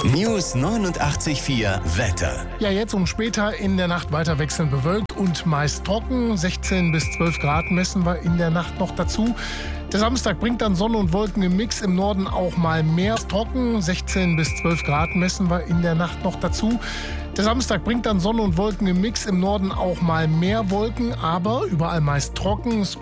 News 89.4 Wetter. Ja, jetzt und später in der Nacht weiter wechselnd bewölkt und meist trocken. 16 bis 12 Grad messen wir in der Nacht noch dazu. Der Samstag bringt dann Sonne und Wolken im Mix, im Norden auch mal mehr trocken. 16 bis 12 Grad messen wir in der Nacht noch dazu. Der Samstag bringt dann Sonne und Wolken im Mix, im Norden auch mal mehr Wolken, aber überall meist trocken. Es